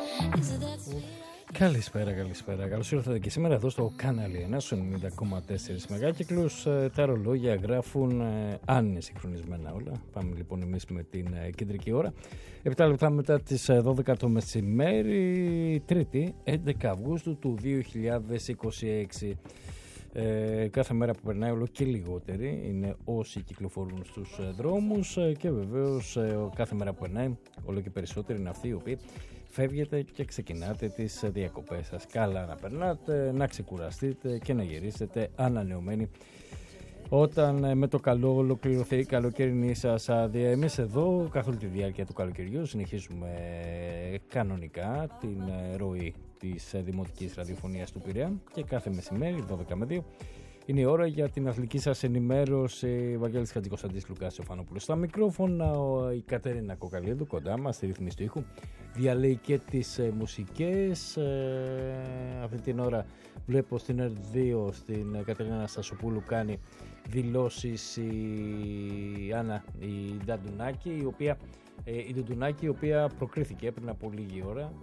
Καλησπέρα. Καλώς ήρθατε και σήμερα εδώ στο κανάλι 1 στους 90,4 μεγάκυκλους. Τα ρολόγια γράφουν αν είναι συγχρονισμένα όλα. Πάμε λοιπόν εμείς με την κεντρική ώρα. 7 λεπτά μετά τις 12 το μεσημέρι, Τρίτη 11 Αυγούστου του 2026. Κάθε μέρα που περνάει όλο και λιγότεροι είναι όσοι κυκλοφορούν στους δρόμους και βεβαίως κάθε μέρα που περνάει όλο και περισσότεροι είναι αυτοί οι οποίοι φεύγετε και ξεκινάτε τις διακοπές σας. Καλά να περνάτε, να ξεκουραστείτε και να γυρίσετε ανανεωμένοι όταν με το καλό ολοκληρωθεί η καλοκαιρινή σας άδεια. Εμείς εδώ καθ' όλη τη διάρκεια του καλοκαιριού συνεχίζουμε κανονικά την ροή της Δημοτικής Ραδιοφωνίας του Πειραιά και κάθε μεσημέρι 12 με 2 είναι η ώρα για την αθλητική σας ενημέρωση. Βαγγέλης Χατζικοσταντής, Λουκάς Ιωφανόπουλος στα μικρόφωνα, η Κατερίνα Κοκαλίδου κοντά μας στη ρύθμιση του ήχου, διαλέει και τις μουσικές. Αυτή την ώρα βλέπω στην ΕΡΤ2 στην Κατερίνα Αναστασοπούλου κάνει δηλώσεις η Άννα η Ντουντουνάκη, η οποία προκρίθηκε πριν από λίγη ώρα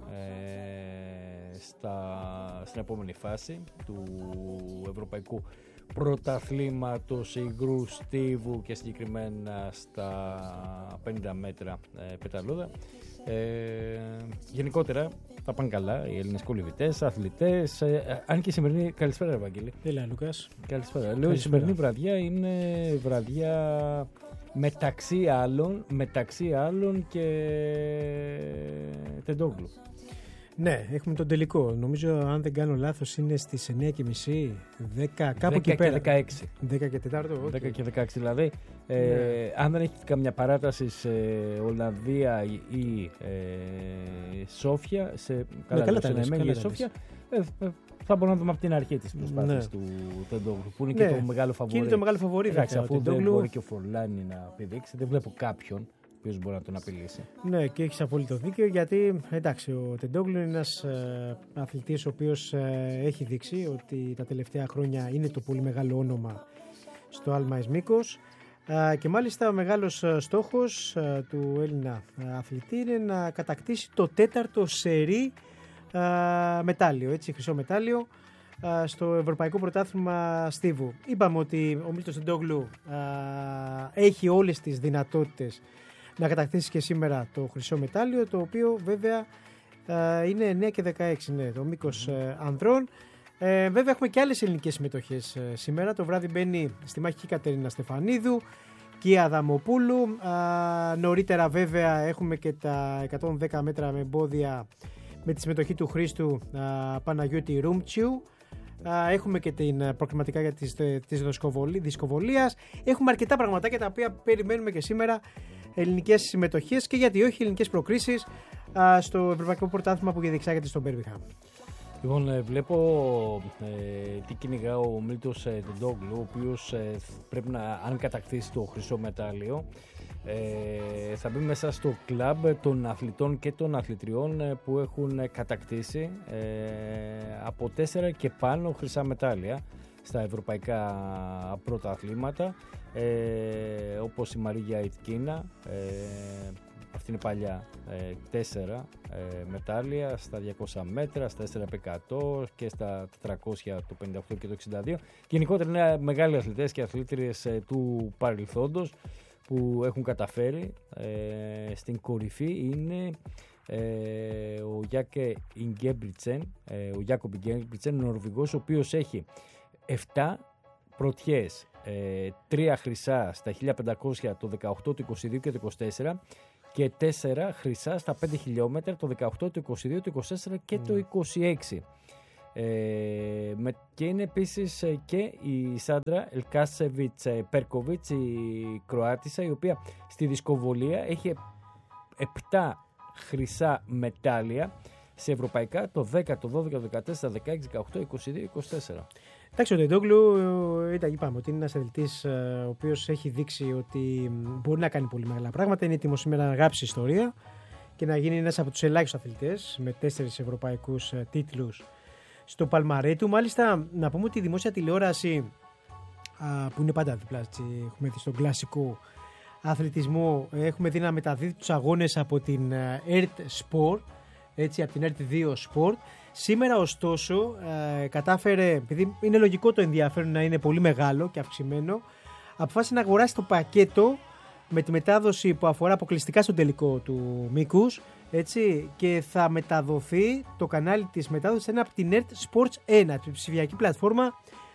στην επόμενη φάση του Ευρωπαϊκού Πρωταθλήματος υγρού στίβου και συγκεκριμένα στα 50 μέτρα πεταλούδα. Γενικότερα θα πάνε καλά οι Έλληνες κολυβητές, αθλητές. Αν και η σημερινή. Καλησπέρα, Ευαγγέλη. Έλα, Λούκας. Καλησπέρα. Λέω η σημερινή βραδιά είναι βραδιά μεταξύ άλλων και Τεντόγλου. Ναι, έχουμε τον τελικό. Νομίζω, αν δεν κάνω λάθος, είναι στις 9:30, 10, κάπου εκεί πέρα. 16. 10 και 4. 10 και 16 δηλαδή. Ναι. Αν δεν έχει καμιά παράταση σε Ολλανδία ή Σόφια, σε Σόφια, θα μπορούμε να δούμε από την αρχή της προσπάθειας του Τεντόγλου, που είναι και το μεγάλο φαβορί. Και είναι το μεγάλο φαβορί. Εντάξει, αφού δεν μπορεί και ο Φορλάνη να πηδήξει, δεν βλέπω κάποιον ο οποίος μπορεί να τον απειλήσει. Ναι, και έχεις απόλυτο δίκιο, γιατί εντάξει, ο Τεντόγλου είναι ένας αθλητής ο οποίος έχει δείξει ότι τα τελευταία χρόνια είναι το πολύ μεγάλο όνομα στο άλμα εις μήκος. Και μάλιστα ο μεγάλος στόχος του Έλληνα αθλητή είναι να κατακτήσει το 4ο σερί μετάλλιο, έτσι, χρυσό μετάλλιο στο Ευρωπαϊκό Πρωτάθλημα Στίβου. Είπαμε ότι ο Μίλτος Τεντόγλου έχει όλες τις δυνατότητες να κατακτήσει και σήμερα το χρυσό μετάλλιο, το οποίο βέβαια είναι 9 και 16, ναι, το μήκος ανδρών. Βέβαια έχουμε και άλλες ελληνικές συμμετοχές σήμερα. Το βράδυ μπαίνει στη μάχη Κατερίνα Στεφανίδου και η Αδαμοπούλου. Νωρίτερα βέβαια έχουμε και τα 110 μέτρα με εμπόδια με τη συμμετοχή του Χρήστου Παναγιώτη Ρούμτσιου. Έχουμε και την προκριματικά για της δισκοβολίας. Έχουμε αρκετά πραγματάκια τα οποία περιμένουμε και σήμερα, ελληνικές συμμετοχές και γιατί όχι ελληνικές προκρίσεις στο Ευρωπαϊκό Πρωτάθλημα που διεξάγεται στο Μπέρμιγχαμ. Λοιπόν, βλέπω τι κυνηγά ο Μίλτος Τεντόγλου, ο οποίος πρέπει να, αν κατακτήσει το χρυσό μετάλλιο, θα μπει μέσα στο κλαμπ των αθλητών και των αθλητριών που έχουν κατακτήσει από 4 και πάνω χρυσά μετάλλια στα ευρωπαϊκά πρωταθλήματα, όπως η Μαρίγια Ιτκίνα, αυτή είναι παλιά, 4 μετάλλια στα 200 μέτρα, στα 4x100 και στα 400, το 58 και το 62. Γενικότερα είναι μεγάλοι αθλητές και αθλήτριες του παρελθόντος που έχουν καταφέρει. Στην κορυφή είναι ο Γιάκομπ Ιγκέμπριτσεν, Νορβηγός, ο οποίος έχει 7 πρωτιές, 3 χρυσά στα 1500, το 18, το 22 και το 24 και 4 χρυσά στα 5 χιλιόμετρα, το 18, το 22, το 24 και το 26. Και είναι επίσης και η Σάντρα Ελκάσεβιτς Περκοβίτς, η Κροάτισσα, η οποία στη δισκοβολία έχει 7 χρυσά μετάλλια σε ευρωπαϊκά, το 10, το 12, το 14, 16, 18, 22, 24. Εντάξει, ο Τεντόγλου είπαμε ότι είναι ένας αθλητής ο οποίος έχει δείξει ότι μπορεί να κάνει πολύ μεγάλα πράγματα. Είναι έτοιμος σήμερα να γράψει ιστορία και να γίνει ένας από τους ελάχιστους αθλητές με 4 ευρωπαϊκούς τίτλους στο παλμαρέ του. Μάλιστα, να πούμε ότι η δημόσια τηλεόραση που είναι πάντα διπλά, έχουμε δει στον κλασικό αθλητισμό, έχουμε δει να μεταδίδει τους αγώνες από την ΕΡΤ Sport έτσι, από την RT2 Sport. Σήμερα ωστόσο κατάφερε, επειδή είναι λογικό το ενδιαφέρον να είναι πολύ μεγάλο και αυξημένο, αποφάσισε να αγοράσει το πακέτο με τη μετάδοση που αφορά αποκλειστικά στον τελικό του μήκους, έτσι, και θα μεταδοθεί το κανάλι της μετάδοσης ένα από την ERT Sports 1, την ψηφιακή πλατφόρμα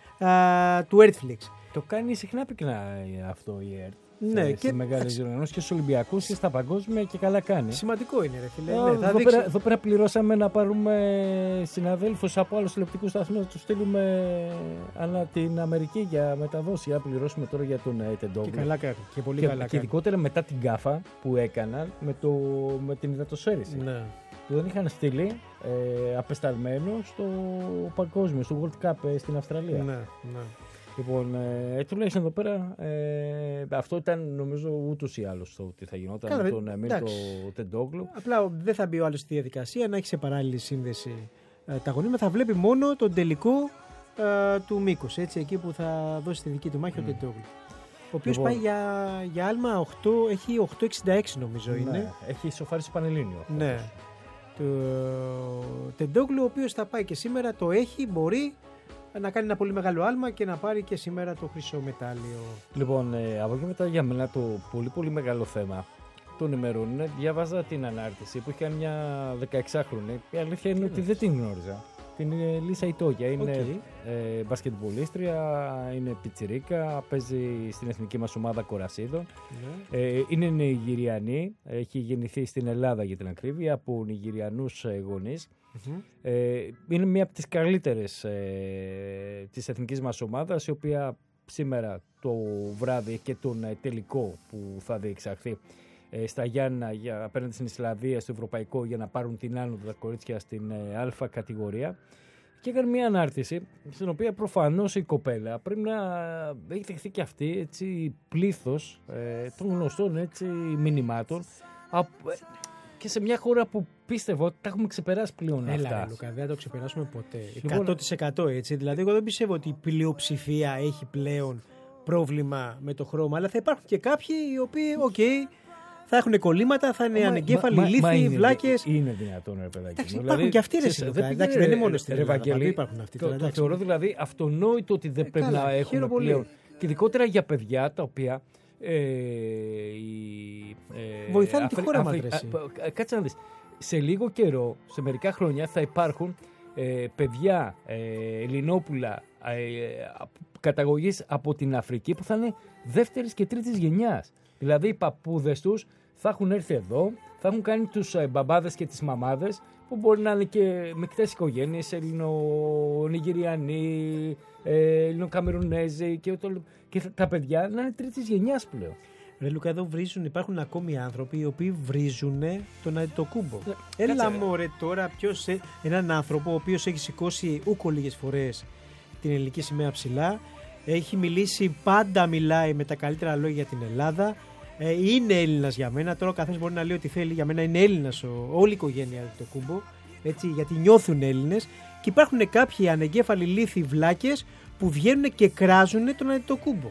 του Earthflix. Το κάνει συχνά πυκνά αυτό η ERT. Ναι, και μεγάλες διοργανώσεις και στους Ολυμπιακούς και στα παγκόσμια και καλά κάνει. Σημαντικό είναι, ρε φίλε. Εδώ πέρα πληρώσαμε να πάρουμε συναδέλφους από άλλους τηλεοπτικούς σταθμούς, να τους στείλουμε ανά την Αμερική για μεταδόση. Να πληρώσουμε τώρα για τον Τεντόγλου. Και καλά κάνει. Και πολύ καλά κάνει. Και ειδικότερα μετά την γκάφα που έκαναν με την υδατοσφαίριση. Ναι. Δεν είχαν στείλει απεσταλμένο στο παγκόσμιο, στο World Cup στην Αυστραλία. Ναι. Λοιπόν, τουλάχιστον εδώ πέρα αυτό ήταν νομίζω ούτως ή άλλως το ότι θα γινόταν με τον Μίρτο Τεντόγλου. Απλά δεν θα μπει ο άλλος στη διαδικασία να έχει σε παράλληλη σύνδεση τα αγωνίσματα. Θα βλέπει μόνο τον τελικό του μήκους, έτσι, εκεί που θα δώσει τη δική του μάχη ο Τεντόγλου. Ο οποίος πάει για άλμα 8, έχει 8,66 νομίζω είναι. Έχει ισοφάρισει Πανελλήνιο. Ναι. Το Τεντόγλου, ο οποίος θα πάει και σήμερα, το έχει, μπορεί να κάνει ένα πολύ μεγάλο άλμα και να πάρει και σήμερα το χρυσό μετάλλιο. Λοιπόν, από εκεί μετά για μένα το πολύ πολύ μεγάλο θέμα των ημερών είναι, διάβαζα την ανάρτηση που είχε κάνει μια 16χρονη. Η αλήθεια είναι ότι δεν την γνώριζα. Την Λίσα Ιτόγια, είναι μπασκετμπολίστρια, είναι πιτσιρίκα, παίζει στην εθνική μας ομάδα κορασίδων. Είναι Νιγηριανή, έχει γεννηθεί στην Ελλάδα για την ακρίβεια από Νιγηριανούς γονείς. Είναι μία από τις καλύτερες της εθνικής μας ομάδας, η οποία σήμερα το βράδυ έχει και τον τελικό που θα διεξαχθεί στα Γιάννα απέναντι στην Ισλανδία στο Ευρωπαϊκό για να πάρουν την άνοδο τα κορίτσια στην Α κατηγορία. Και έκανε μια ανάρτηση στην οποία προφανώς η κοπέλα πρέπει να έχει δεχθεί και αυτή έτσι, πλήθος των γνωστών έτσι, μηνυμάτων και σε μια χώρα που πίστευω ότι τα έχουμε ξεπεράσει πλέον αυτά. Έλα, Λουκά, δεν θα το ξεπεράσουμε ποτέ. 100% έτσι. Δηλαδή, εγώ δεν πιστεύω ότι η πλειοψηφία έχει πλέον πρόβλημα με το χρώμα, αλλά θα υπάρχουν και κάποιοι οι οποίοι, θα έχουν κολλήματα, θα είναι ανεγκέφαλοι, λύθοι, βλάκες. Είναι δυνατόν, ρε παιδάκι. Εντάξει, υπάρχουν και αυτοί, δεν είναι μόνο στην Ελλάδα. Υπάρχουν αυτοί. Το θεωρώ δηλαδή αυτονόητο ότι δεν πρέπει να έχουμε πλέον. Και ειδικότερα για παιδιά τα οποία. Βοηθάνε τη χώρα μας. Κάτσε να δεις. Σε λίγο καιρό, σε μερικά χρόνια, θα υπάρχουν παιδιά Ελληνόπουλα καταγωγής από την Αφρική που θα είναι δεύτερης και τρίτης γενιάς. Δηλαδή οι παππούδες τους θα έχουν έρθει εδώ, θα έχουν κάνει τους μπαμπάδες και τις μαμάδες που μπορεί να είναι και μεικτές οικογένειες, Ελληνο-Νιγηριανοί, Ελληνοκαμερουνέζοι και τα παιδιά να είναι τρίτης γενιάς πλέον. Ρε Λουκά, εδώ υπάρχουν ακόμη άνθρωποι οι οποίοι βρίζουν τον Αντετοκούμπο. Έλα μωρέ τώρα έναν άνθρωπο ο οποίος έχει σηκώσει ούκο λίγες φορές την ελληνική σημαία ψηλά, έχει μιλήσει, πάντα μιλάει με τα καλύτερα λόγια για την Ελλάδα, είναι Έλληνας για μένα, τώρα ο καθένας μπορεί να λέει ότι θέλει, για μένα είναι Έλληνας όλη η οικογένεια Αντετοκούμπο, έτσι, γιατί νιώθουν Έλληνες, και υπάρχουν κάποιοι ανεγκέφαλοι λύθοι βλάκες που βγαίνουν και κράζουν τον Αντετοκούμπο.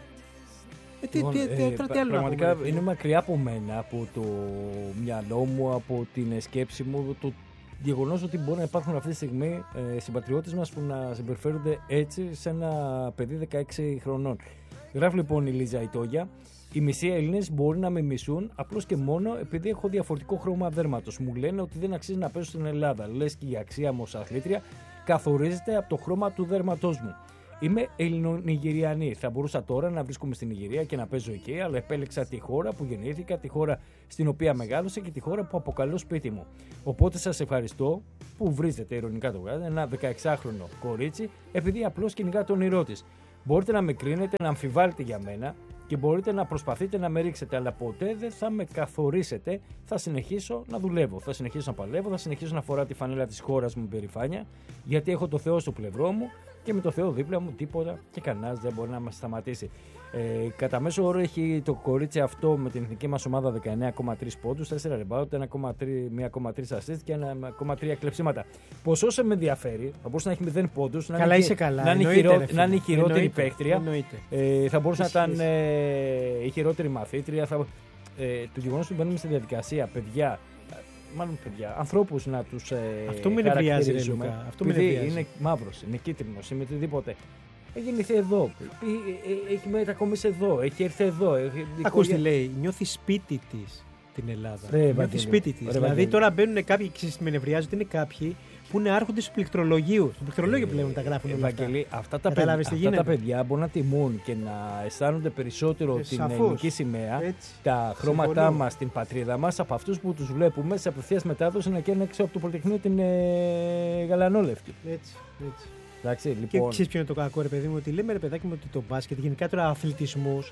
Πραγματικά είναι μακριά από μένα, από το μυαλό μου, από την σκέψη μου, το γεγονός ότι μπορεί να υπάρχουν αυτή τη στιγμή συμπατριώτες μας που να συμπεριφέρονται έτσι σε ένα παιδί 16 χρονών. Γράφει λοιπόν η Λίζα Ιτόγια: οι μισοί Έλληνες μπορεί να με μισούν απλώς και μόνο επειδή έχω διαφορετικό χρώμα δέρματος. Μου λένε ότι δεν αξίζει να παίζω στην Ελλάδα. Λες και η αξία μου ως αθλήτρια καθορίζεται από το χρώμα του δέρματός μου. Είμαι Ελληνο-Νιγηριανή. Θα μπορούσα τώρα να βρίσκομαι στην Νιγηρία και να παίζω εκεί, αλλά επέλεξα τη χώρα που γεννήθηκα, τη χώρα στην οποία μεγάλωσα και τη χώρα που αποκαλώ σπίτι μου. Οπότε σας ευχαριστώ που βρίζετε, ειρωνικά το βγάζετε, ένα 16χρονο κορίτσι, επειδή απλώς κυνηγά τον όνειρό της. Μπορείτε να με κρίνετε, να αμφιβάλλετε για μένα και μπορείτε να προσπαθείτε να με ρίξετε, αλλά ποτέ δεν θα με καθορίσετε. Θα συνεχίσω να δουλεύω, θα συνεχίσω να παλεύω, θα συνεχίσω να φοράω τη φανέλα της χώρας μου με περηφάνεια, γιατί έχω το Θεό στο πλευρό μου και με το Θεό δίπλα μου τίποτα και κανένας δεν μπορεί να μας σταματήσει. Κατά μέσο όρο έχει το κορίτσι αυτό με την εθνική μας ομάδα 19,3 πόντους, 4 rebound, 1,3 assist και 1,3 κλεψίματα. Ποσό σε με ενδιαφέρει, θα μπορούσε να έχει 0 πόντους, να είναι η χειρότερη παίκτρια, θα μπορούσε να ήταν η χειρότερη μαθήτρια. Το γεγονός ότι μπαίνουμε στη διαδικασία, παιδιά, μάλλον παιδιά, ανθρώπους να τους αυτό με νευριάζει, ρε Λουκά. Αυτό με νευριάζει. Είναι μαύρος, είναι κίτρινος, είναι οτιδήποτε. Έχει γεννηθεί εδώ, έχει μετακομίσει εδώ, έχει έρθει εδώ. Ακούς τι λέει, νιώθει σπίτι της την Ελλάδα. Νιώθει σπίτι της. Δηλαδή τώρα μπαίνουν κάποιοι, με νευριάζει ότι είναι κάποιοι που είναι άρχοντες του πληκτρολογίου. Στο πληκτρολόγιο πλέον τα γράφουν όλα αυτά. Αυτά τα παιδιά μπορούν να τιμούν και να αισθάνονται περισσότερο την ελληνική σημαία, τα χρώματά μας, την πατρίδα μας, από αυτούς που τους βλέπουμε σε απευθείας μετάδοση να καίνουν έξω από το Πολυτεχνείο την γαλανόλευκη. Έτσι. Εντάξει, λοιπόν. Και ξέρεις ποιο είναι το κακό, ρε παιδί μου, ότι λέμε, ρε παιδάκι μου, ότι το μπάσκετ, γενικά τώρα αθλητισμός,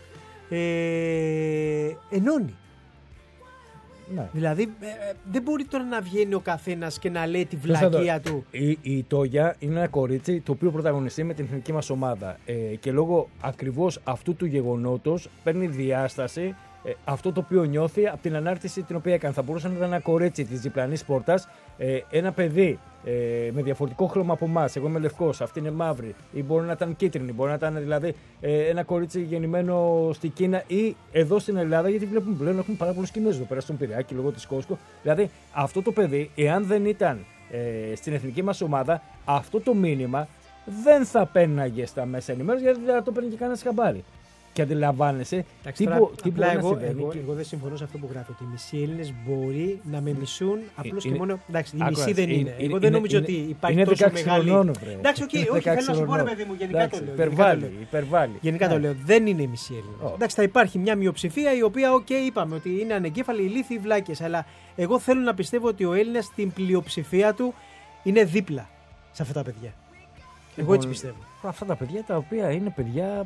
ενώνει. Ναι. Δηλαδή δεν μπορεί τώρα να βγαίνει ο καθένας και να λέει τη βλακεία του. Η Τόγια είναι ένα κορίτσι το οποίο πρωταγωνιστεί με την εθνική μας ομάδα και λόγω ακριβώς αυτού του γεγονότος παίρνει διάσταση αυτό το οποίο νιώθει από την ανάρτηση την οποία έκανε. Θα μπορούσε να ήταν ένα κορίτσι της διπλανής πόρτας, ένα παιδί με διαφορετικό χρώμα από εμάς. Εγώ είμαι λευκός, αυτή είναι μαύρη, ή μπορεί να ήταν κίτρινη, μπορεί να ήταν δηλαδή ένα κορίτσι γεννημένο στη Κίνα ή εδώ στην Ελλάδα, γιατί βλέπουμε πλέον έχουμε πάρα πολλούς Κινέζους εδώ πέρα στον Πειραιά λόγω της Κόσκο. Δηλαδή αυτό το παιδί, εάν δεν ήταν στην εθνική μας ομάδα, αυτό το μήνυμα δεν θα παίρναγε στα μέσα ενημέρωσης, γιατί δεν θα το παίρνει και κανένας χαμπάρι. Και αντιλαμβάνεσαι τι μπορεί να συμβαίνει. Εγώ δεν συμφωνώ σε αυτό που γράφει. Ότι οι μισοί Έλληνες μπορεί να με μισούν απλώς και μόνο. Εντάξει, οι μισοί δεν είναι. Εγώ δεν νομίζω ότι υπάρχει τόσο μεγάλη. Εντάξει, όχι, θέλω να σου πω, ρε παιδί μου, γενικά το λέω. Υπερβάλλει. Γενικά το λέω. Δεν είναι οι μισοί Έλληνες. Εντάξει, θα υπάρχει μια μειοψηφία η οποία, είπαμε ότι είναι ανεγκέφαλοι, ηλίθιοι, βλάκες. Αλλά εγώ θέλω να πιστεύω ότι ο Έλληνας στην πλειοψηφία του είναι δίπλα σε αυτά τα παιδιά. Εγώ έτσι πιστεύω. Αυτά τα παιδιά τα οποία είναι παιδιά.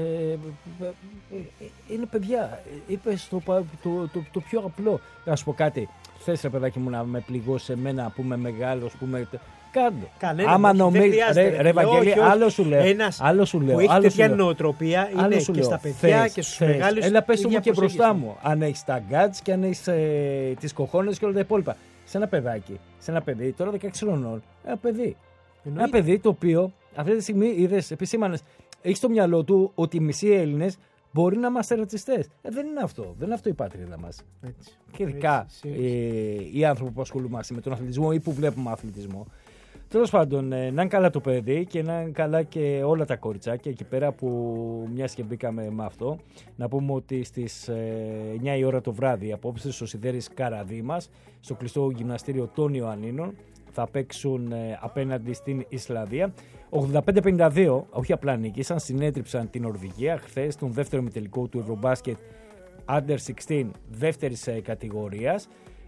Είναι παιδιά. Είπες το πιο απλό. Να σου πω κάτι. Θες, ρε παιδάκι μου, να με πληγώσει εμένα που είμαι μεγάλος, που είμαι. Κάντο. Άμα νομίζεις. Ρε Βαγγέλη, άλλο σου λέω. Που έχει τέτοια νοοτροπία είναι και στα παιδιά και στους μεγάλους. Έλα, πες το μου και μπροστά μου. Αν έχεις τα γκάτς και αν έχεις τις κοχώνες και όλα τα υπόλοιπα. Σε ένα παιδάκι, σε ένα παιδί, τώρα 16 χρονών, ένα παιδί. Ένα παιδί το οποίο αυτή τη στιγμή είδες, επισήμανες, έχει στο μυαλό του ότι οι μισοί Έλληνες μπορεί να είμαστε ρατσιστές. Δεν είναι αυτό. Δεν είναι αυτό η πατρίδα μας. Έτσι. Και ειδικά οι άνθρωποι που ασχολούμαστε με τον αθλητισμό ή που βλέπουμε αθλητισμό. Τέλος πάντων, να είναι καλά το παιδί και να είναι καλά και όλα τα κοριτσάκια εκεί πέρα που μιας και μπήκαμε με αυτό. Να πούμε ότι στις 9 η ώρα το βράδυ απόψε στο Σιδέρης Καραδίμας, στο κλειστό γυμναστήριο των Ιωαννίνων, θα παίξουν απέναντι στην Ισλανδία. 85-52, όχι απλά νίκησαν, συνέτριψαν την Νορβηγία χθες στον δεύτερο ημιτελικό του Ευρωμπάσκετ Under 16 δεύτερης κατηγορίας.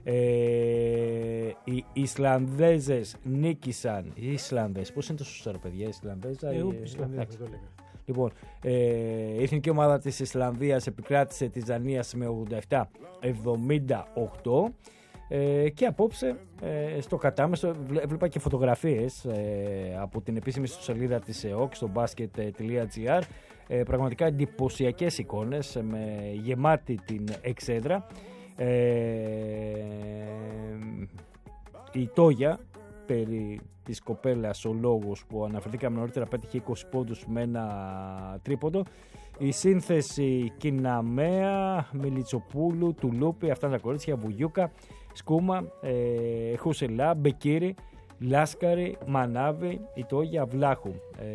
Οι Ισλανδέζες νίκησαν. Οι Ισλανδές, πώς είναι το σωστό, παιδιά, Ισλανδέζα. Λοιπόν, η εθνική ομάδα της Ισλανδίας επικράτησε της Δανίας με 87-78. Και απόψε στο κατάμεσο έβλεπα και φωτογραφίες από την επίσημη σελίδα της ΕΟΚ στο basket.gr, πραγματικά εντυπωσιακές εικόνες με γεμάτη την εξέδρα. Η Τόγια, περί της κοπέλας ο λόγος που αναφερθήκαμε νωρίτερα, πέτυχε 20 πόντους με ένα τρίποντο. Η σύνθεση Κιναμέα, Μιλιτσοπούλου, Τουλούπη, αυτά τα κορίτσια, Βουγιούκα, Σκούμα, Χουσελά, Μπεκύρη, Λάσκαρη, Μανάβη, η Τόγια, Βλάχου.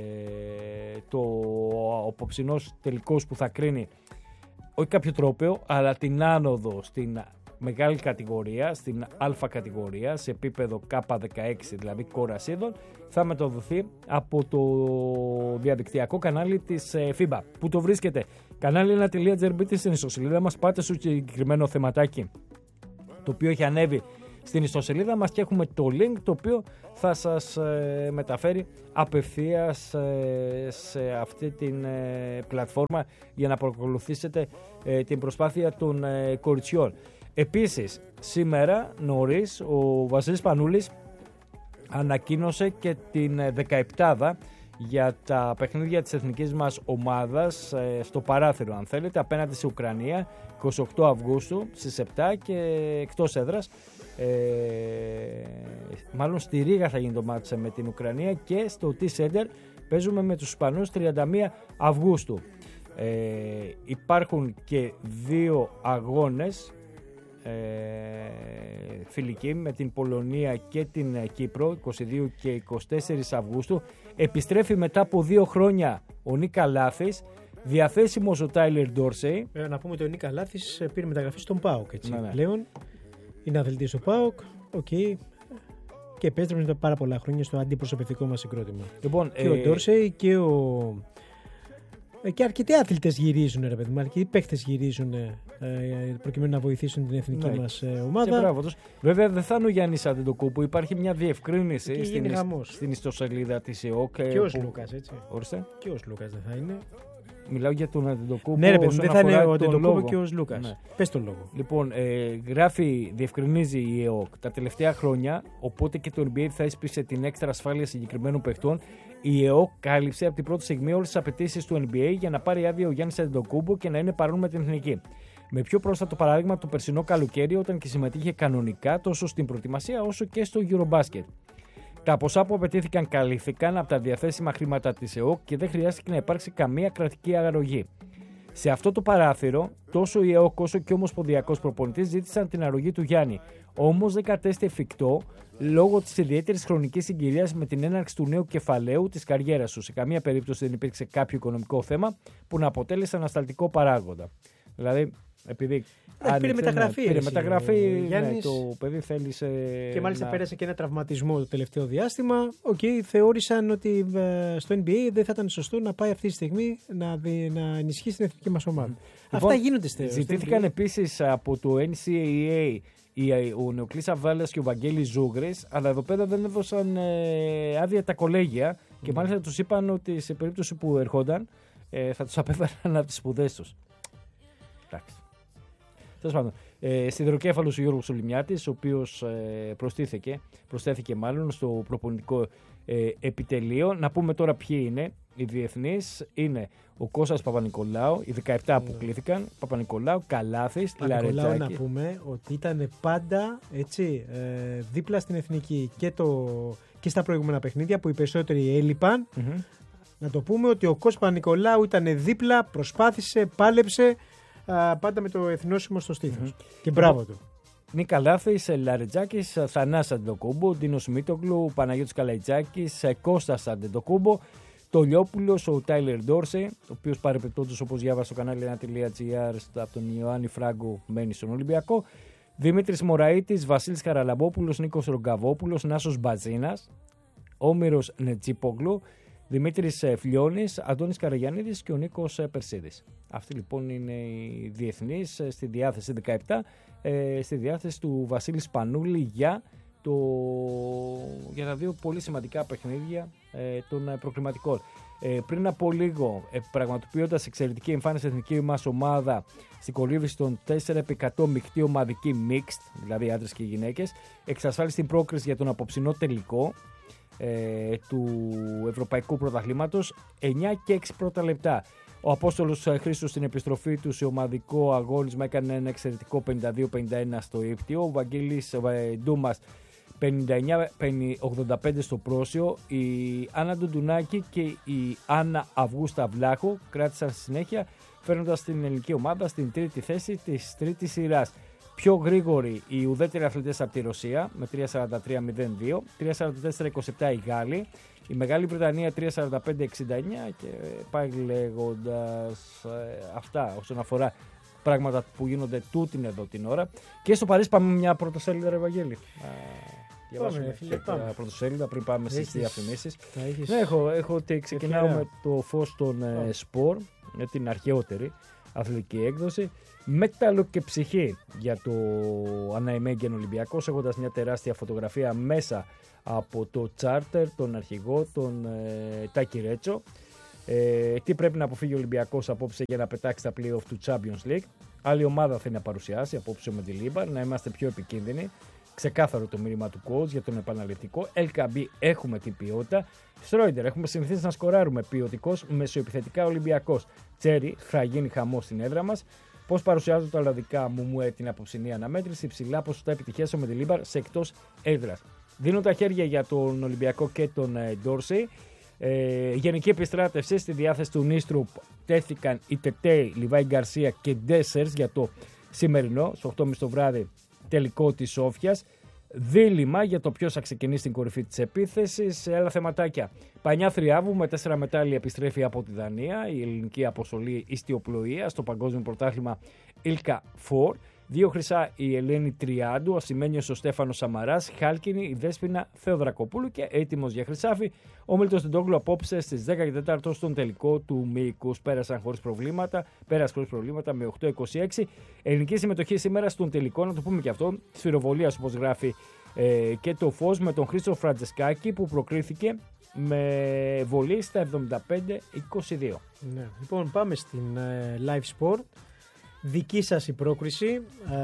Ο απόψινός τελικός που θα κρίνει όχι κάποιο τρόπαιο, αλλά την άνοδο στην μεγάλη κατηγορία, στην Α κατηγορία, σε επίπεδο K16, δηλαδή κόρας είδων, θα μεταδοθεί από το διαδικτυακό κανάλι της FIBA. Που το βρίσκεται, κανάλι1.gr, μπείτε στην ιστοσελίδα μας, πάτε στο συγκεκριμένο θεματάκι το οποίο έχει ανέβει στην ιστοσελίδα μας και έχουμε το link το οποίο θα σας μεταφέρει απευθείας σε αυτή την πλατφόρμα για να παρακολουθήσετε την προσπάθεια των κοριτσιών. Επίσης, σήμερα νωρίς ο Βασίλης Πανούλης ανακοίνωσε και την 17η για τα παιχνίδια της εθνικής μας ομάδας στο παράθυρο, αν θέλετε, απέναντι στη Ουκρανία 28 Αυγούστου στις 7 και εκτός έδρας. Μάλλον στη Ρήγα θα γίνει το μάτς με την Ουκρανία και στο T-Center παίζουμε με τους Ισπανούς 31 Αυγούστου. Υπάρχουν και δύο αγώνες φιλική με την Πολωνία και την Κύπρο 22 και 24 Αυγούστου. Επιστρέφει μετά από 2 χρόνια ο Νίκα Λάθης. Διαθέσιμος ο Τάιλερ Ντόρσεϊ. Να πούμε ότι ο Νίκα Λάθης πήρε μεταγραφή στον ΠΑΟΚ. Ναι. Πλέον είναι αθλητής στο ΠΑΟΚ. Και επέστρεψε πάρα πολλά χρόνια στο αντιπροσωπευτικό μας συγκρότημα. Λοιπόν, και ο Ντόρσεϊ και αρκετοί άθλητες γυρίζουν, ρε παιδί μου. Αρκετοί παίχτες γυρίζουν προκειμένου να βοηθήσουν την εθνική μας ομάδα. Βέβαια δεν θα είναι ο Γιάννης Αντετοκούμπου. Υπάρχει μια διευκρίνηση στην ιστοσελίδα της ΕΟΚ. Και ο Λούκας, έτσι. Ορίστε. Και ο Λούκας δεν θα είναι. Μιλάω για τον Αντετοκούμπου. Ναι, ρε παιδί, δεν θα είναι ο Αντετοκούμπου και ο Λούκας. Ναι. Πες τον λόγο. Λοιπόν, διευκρινίζει η ΕΟΚ τα τελευταία χρόνια, οπότε και το NBA θα έσπισε την έξτρα ασφάλεια συγκεκριμένων παιχτών. Η ΕΟΚ κάλυψε από την πρώτη στιγμή όλες τις απαιτήσεις του NBA για να πάρει άδεια ο Γιάννης Αντετοκούμπου και να είναι παρόν με την εθνική. Με πιο πρόσφατο παράδειγμα το περσινό καλοκαίρι, όταν και συμμετείχε κανονικά τόσο στην προετοιμασία όσο και στο Eurobasket. Τα ποσά που απαιτήθηκαν καλύφθηκαν από τα διαθέσιμα χρήματα της ΕΟΚ και δεν χρειάστηκε να υπάρξει καμία κρατική αρρωγή. Σε αυτό το παράθυρο, τόσο η ΕΟΚ όσο και ο Ομοσπονδιακός Προπονητής ζήτησαν την αρρωγή του Γιάννη. Όμως δεν κατέστη εφικτό λόγω της ιδιαίτερης χρονικής συγκυρίας με την έναρξη του νέου κεφαλαίου της καριέρας του. Σε καμία περίπτωση δεν υπήρξε κάποιο οικονομικό θέμα που να αποτέλεσε ανασταλτικό παράγοντα. Δηλαδή, επειδή πήρε μεταγραφή. Γιάννης, το παιδί θέλησε. Και μάλιστα πέρασε και ένα τραυματισμό το τελευταίο διάστημα. Θεώρησαν ότι στο NBA δεν θα ήταν σωστό να πάει αυτή τη στιγμή να ενισχύσει την εθνική μας ομάδα. Λοιπόν, αυτά γίνονται στο ζητήθηκαν επίσης από το NCAA ο Νεοκλής Αβάλας και ο Βαγγέλης Ζούγρης, αλλά εδώ πέρα δεν έδωσαν άδεια τα κολέγια και μάλιστα τους είπαν ότι σε περίπτωση που ερχόνταν θα τους απέφεραν από τις σπουδές τους. Εντάξει. Τέλος πάντων, σιδηροκέφαλος ο Γιώργος Ολυμιάτης, ο οποίος προσθέθηκε μάλλον στο προπονητικό επιτελείο. Να πούμε τώρα ποιοι είναι οι διεθνείς. Είναι ο Κώστας Παπα-Νικολάου, οι 17 που κλήθηκαν. Παπα-Νικολάου, Καλάθης, Λαρετζάκη. Να πούμε ότι ήταν πάντα δίπλα στην εθνική και στα προηγούμενα παιχνίδια που οι περισσότεροι έλειπαν. Mm-hmm. Να το πούμε ότι ο Κώστας Παπα-Νικολάου ήταν δίπλα, προσπάθησε, πάλεψε. Πάντα με το εθνόσημο στο στήθος. Mm-hmm. Και μπράβο του. Νίκα Λάθης, Λαρετζάκης, Θανάσης Αντετοκούμπο, Ντίνος Μίτογλου, Παναγιώτης Καλαϊτζάκης, Κώστας Αντετοκούμπο, Τολιόπουλος, ο Τάιλερ Ντόρσεϊ, ο οποίος παρεπιπτόντως, όπως διάβασα στο κανάλι 1.gr από τον Ιωάννη Φράγκο, μένει στον Ολυμπιακό. Δημήτρης Μωραΐτης, Βασίλης Χαραλαμπόπουλος, Νίκος Ρογκαβόπουλος, Νάσος Μπατζίνας, Όμηρος Νετζίπογλου, Δημήτρης Φλιώνης, Αντώνης Καραγιαννίδης και ο Νίκος Περσίδης. Αυτοί λοιπόν είναι οι διεθνείς στη διάθεση 17, στη διάθεση του Βασίλη Σπανούλη για τα δύο πολύ σημαντικά παιχνίδια των προκριματικών. Πριν από λίγο, πραγματοποιώντας εξαιρετική εμφάνιση εθνική μας ομάδα στην κολύμβηση των 4x100 μειχτή ομαδική mixed, δηλαδή άντρες και γυναίκες, εξασφάλισε την πρόκριση για τον απόψινό τελικό του Ευρωπαϊκού Πρωταθλήματος 9 και 6 πρώτα λεπτά. Ο Απόστολος Χρήστος στην επιστροφή του σε ομαδικό αγώνισμα έκανε ένα εξαιρετικό 52-51 στο ύπτιο. Ο Βαγγέλης Ντούμας 59-85 στο πρόσιο. Η Άννα Ντουντουνάκη και η Άννα Αυγούστα Βλάχο κράτησαν στη συνέχεια, φέρνοντας την ελληνική ομάδα στην τρίτη θέση της τρίτης σειράς. Πιο γρήγοροι οι ουδέτεροι αθλητές από τη Ρωσία με 3.43.02, 3.44.27 οι Γάλλοι, η Μεγάλη Βρετανία 3.45.69 και πάει λέγοντας αυτά όσον αφορά πράγματα που γίνονται τούτην εδώ την ώρα. Και στο Παρίσι πάμε μια πρωτοσέλιδα, ρε Βαγγέλη. Διαβάσουμε μια πρωτοσέλιδα πριν πάμε στις διαφημίσεις. Ναι, έχω ότι ξεκινάω με το φως των σπορ, με την αρχαιότερη αθλητική έκδοση. Μέταλλο και ψυχή για το Αναημέγγεν Ολυμπιακός, έχοντας μια τεράστια φωτογραφία μέσα από το τσάρτερ, τον αρχηγό, τον Τάκη Ρέτσο. Τι πρέπει να αποφύγει ο Ολυμπιακός απόψε για να πετάξει τα play-off του Champions League. Άλλη ομάδα θέλει να παρουσιάσει απόψε με τη Λίμπαρ, να είμαστε πιο επικίνδυνοι. Ξεκάθαρο το μήνυμα του coach για τον επαναληπτικό. LKB έχουμε την ποιότητα. Στρόιντερ έχουμε συνηθίσει να σκοράρουμε. Ποιοτικός μεσοεπιθετικά Ολυμπιακός. Τσέρι θα γίνει χαμό στην έδρα μας. Πώς παρουσιάζουν τα ολλανδικά Μουμουέ την απόψινή αναμέτρηση. Ψηλά ποσοστά επιτυχίας με τη Λίμπαρ σε εκτός έδρας. Δίνω τα χέρια για τον Ολυμπιακό και τον Ντόρσεϊ. Γενική επιστράτευση στη διάθεση του Νίστρουπ τέθηκαν οι Τετέι, Λιβάη Γκαρσία και Ντέσσερς για το σημερινό, στις 8.30 το βράδυ, τελικό της Σόφιας. Δίλημμα για το ποιος θα ξεκινήσει στην κορυφή της επίθεσης. Άλλα θεματάκια. Πανιά Θριάβου με 4 μετάλλια επιστρέφει από τη Δανία. Η ελληνική αποστολή ιστιοπλοεία στο Παγκόσμιο Πρωτάθλημα Ήλκα 4. 2 χρυσά η Ελένη Τριάντου, ο Ασημένιος ο Στέφανος Σαμαράς, Χάλκινη η Δέσποινα Θεοδρακοπούλου και έτοιμος για χρυσάφι ο Μίλτος Τεντόγλου απόψε στις 10 και 4 στον τελικό του μήκους. Πέρασε χωρίς προβλήματα με 8-26. Ελληνική συμμετοχή σήμερα στον τελικό, να το πούμε και αυτό, σφυροβολίας όπως γράφει και το Φως, με τον Χρήστο Φραντζεσκάκη που προκρίθηκε με βολή στα 75-22. Ναι. Λοιπόν, πάμε στην live sport. Δική σας η πρόκριση.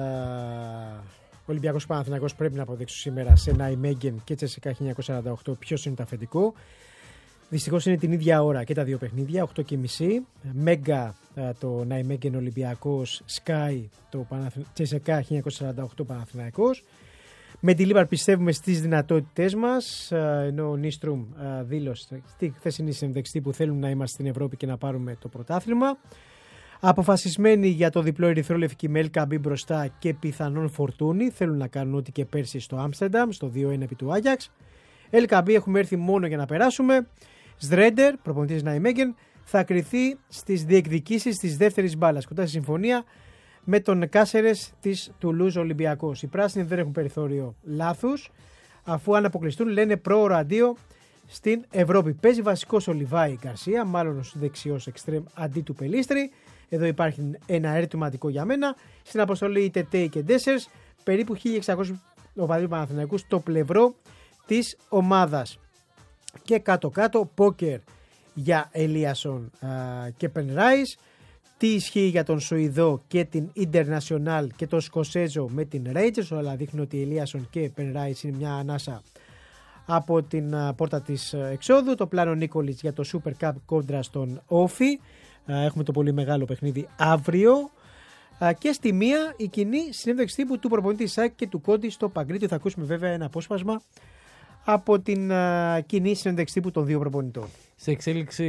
Ο Ολυμπιακός Παναθηναϊκός πρέπει να αποδείξουν σήμερα σε Ναϊμέγγεν και Τσεσεκά 1948 ποιος είναι το αφεντικό. Δυστυχώς είναι την ίδια ώρα και τα δύο παιχνίδια, 8.30. Μέγκα το Ναϊμέγγεν Ολυμπιακός, Sky το Τσεσεκά 1948 Παναθηναϊκός. Με τη Λίμπαρ πιστεύουμε στις δυνατότητές μας, ενώ ο Νίστρουμ δήλωσε στη χθεσινή συνέντευξη που θέλουν να είμαστε στην Ευρώπη και να πάρουμε το πρωτάθλημα. Αποφασισμένοι για το διπλό ερυθρόλευκη με LKB μπροστά και πιθανόν φορτούνι. Θέλουν να κάνουν ό,τι και πέρσι στο Άμστερνταμ, στο 2-1 επί του Άγιαξ. LKB έχουμε έρθει μόνο για να περάσουμε. Σδρέντερ, προπονητής Ναϊμέγγεν, θα κριθεί στις διεκδικήσεις της δεύτερης μπάλας. Κοντά στη συμφωνία με τον Κάσερες της Τουλούζ Ολυμπιακός. Οι πράσινοι δεν έχουν περιθώριο λάθους, αφού αν αποκλειστούν λένε πρόωρο αντίο στην Ευρώπη. Παίζει βασικός ο Λιβάη Γκαρσία, μάλλον ο δεξιός εξτρέμ αντί του Πελίστρη. Εδώ υπάρχει ένα ερωτηματικό για μένα. Στην αποστολή Τετέι και Ντέσσερς, περίπου 1.600 οπαδοί Παναθηναϊκού στο πλευρό της ομάδας. Και κάτω-κάτω, πόκερ για Ελίασον και Πενράις. Τι ισχύει για τον Σουηδό και την Ιντερνασιονάλ και τον Σκοσέζο με την Ρέιτζερς, αλλά δείχνει ότι Ελίασον και Πενράις είναι μια ανάσα από την πόρτα της εξόδου. Το πλάνο Νίκολιτς για το Super Cup κόντρα στον Όφι. Έχουμε το πολύ μεγάλο παιχνίδι αύριο. Και στη μία η κοινή συνέντευξη τύπου του προπονητή ΣΑΚ και του Κόντι στο Παγκρίτιο. Θα ακούσουμε βέβαια ένα απόσπασμα από την κοινή συνέντευξη τύπου των δύο προπονητών. Σε εξέλιξη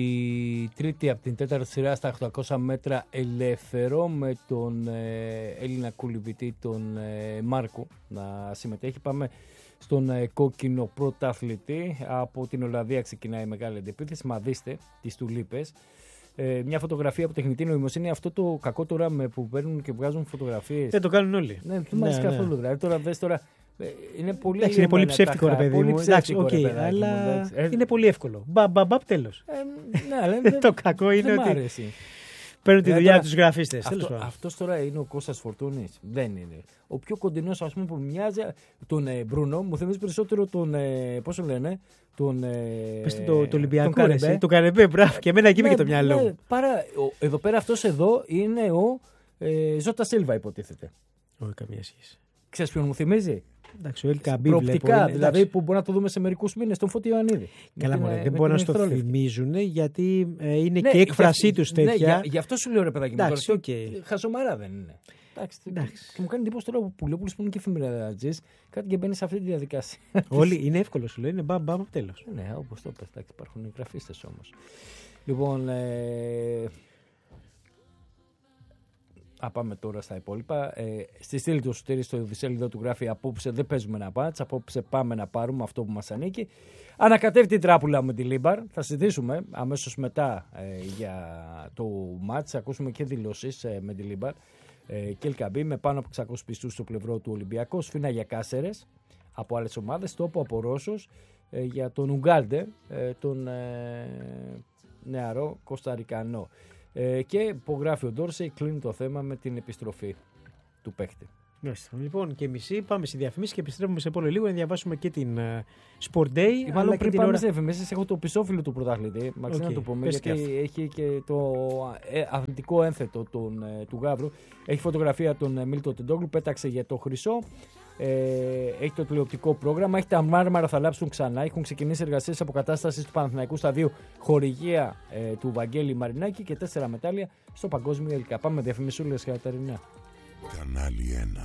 τρίτη από την τέταρτη σειρά στα 800 μέτρα ελεύθερο, με τον Έλληνα κουλυβητή τον Μάρκο να συμμετέχει. Πάμε στον κόκκινο πρωταθλητή. Από την Ολλανδία ξεκινάει η μεγάλη αντεπίθεση. Μα δείστε τις τουλίπες. Μια φωτογραφία από τεχνητή νοημοσύνη. Αυτό το κακό τώρα που παίρνουν και βγάζουν φωτογραφίες. Το κάνουν όλοι. Ναι, δεν μ' αρέσει καθόλου. Δηλαδή τώρα δες τώρα. Είναι πολύ, είναι πολύ ψεύτικο, ρε παιδί μου. Εντάξει, αλλά είναι πολύ εύκολο. Μπαμπ, τέλος. Ναι, αλλά το κακό είναι ότι αρέσει. Παίρνουν τη δουλειά από τους γραφίστες. Αυτός τώρα είναι ο Κώστας Φορτούνης. Δεν είναι. Ο πιο κοντινός, ας πούμε, που μοιάζει τον Μπρούνο, μου θυμίζει περισσότερο τον. Πώς το λένε, τον. Πες το Ολυμπιακό. Το Καρεμπέ, μπράβο. Και εμένα εκεί με και το μυαλό μου. Εδώ πέρα αυτός εδώ είναι ο Ζώτα Σίλβα, υποτίθεται. Όχι, καμία σχέση. Ξέρεις ποιον μου θυμίζει? Εντάξει, ο LKB προοπτικά, δηλαδή που μπορεί να το δούμε σε μερικούς μήνες, τον Φώτη Ιωαννίδη. Καλά, δεν μπορεί να το θυμίζουν γιατί είναι και έκφρασή τους τέτοια. Γι' αυτό σου λέω, ρε παιδάκι μου. Εντάξει, χαζομάρα δεν είναι. Εντάξει. Και μου κάνει εντύπωση τώρα που λέω που είναι και εφημερίδατζης, κάτι και μπαίνει σε αυτή τη διαδικασία. Όλοι είναι εύκολο, σου λέει, είναι μπαμ, τέλος. Ναι, όπως το πες, υπάρχουν οι γραφίστες όμως. Λοιπόν, πάμε τώρα στα υπόλοιπα. Στη στήλη του Σωτήρη στο δισέλιδο του γράφει: απόψε δεν παίζουμε να πάτς, απόψε πάμε να πάρουμε αυτό που μας ανήκει. Ανακατεύει την τράπουλα με τη Λίμπαρ. Θα συζητήσουμε αμέσως μετά για το μάτς. Ακούσουμε και δηλώσεις με τη Λίμπαρ και LKB με πάνω από 600 πιστούς στο πλευρό του Ολυμπιακού. Σφίνα για Κάσερες από άλλες ομάδες. Τόπο από Ρώσος για τον Ουγκάλντε, τον νεαρό Κωνσταρικανό. Και που γράφει ο Ντόρσεϊ, κλείνει το θέμα με την επιστροφή του παίχτη. Λοιπόν, και μισή πάμε στη διαφημίση και επιστρέφουμε σε πολύ λίγο να διαβάσουμε και την Sport Day. Μάλλον πριν πάμε σε διαφημίσεις, έχω το πισόφυλλο του πρωταθλητή. Μαξί να το πούμε, γιατί έχει και το αθλητικό ένθετο του Γαύρου. Έχει φωτογραφία τον Μίλτο Τεντόγλου, πέταξε για το χρυσό. Έχει το τηλεοπτικό πρόγραμμα. Έχει τα μάρμαρα, θα λάψουν ξανά. Έχουν ξεκινήσει εργασίες αποκατάστασης του Παναθηναϊκού στα 2 χορηγία του Βαγγέλη Μαρινάκη και 4 μετάλλια στο παγκόσμιο ΕΛΚΑ. Πάμε διαφημισούλες, Κατερίνα. Κανάλι 1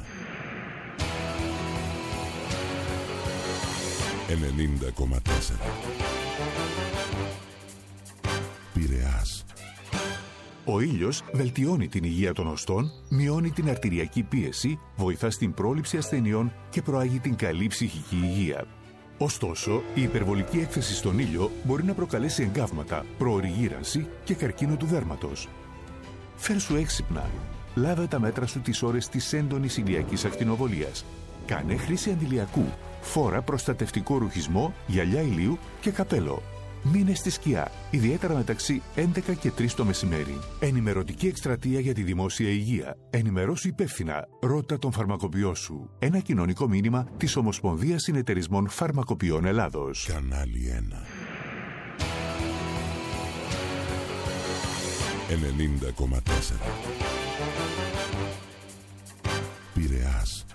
90,4 Πειραιάς Ο ήλιος βελτιώνει την υγεία των οστών, μειώνει την αρτηριακή πίεση, βοηθά στην πρόληψη ασθενειών και προάγει την καλή ψυχική υγεία. Ωστόσο, η υπερβολική έκθεση στον ήλιο μπορεί να προκαλέσει εγκάβματα, προωρή γύρανση και καρκίνο του δέρματος. Φέρσου έξυπνα. Λάβε τα μέτρα σου τις ώρες της έντονης ηλιακής ακτινοβολίας. Κάνε χρήση αντιλιακού. Φόρα προστατευτικό ρουχισμό, γυαλιά ηλίου και καπέλο. Μείνε στη σκιά, ιδιαίτερα μεταξύ 11 και 3 το μεσημέρι. Ενημερωτική εκστρατεία για τη δημόσια υγεία. Ενημερώσου υπεύθυνα. Ρώτα τον φαρμακοποιό σου. Ένα κοινωνικό μήνυμα της Ομοσπονδίας Συνεταιρισμών Φαρμακοποιών Ελλάδος. Κανάλι 1. 90,4. Πειραιάς.